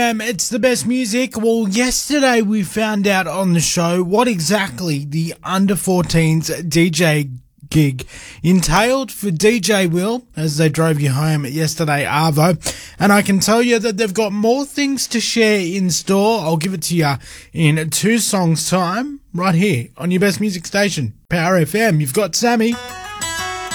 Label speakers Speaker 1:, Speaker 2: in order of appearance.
Speaker 1: It's the best music. Well, yesterday we found out on the show what exactly the under 14s DJ gig entailed for DJ Will as they drove you home yesterday, Arvo. And I can tell you that they've got more things to share in store. I'll give it to you in 2 songs' time right here on your best music station, Power FM. You've got Sammy.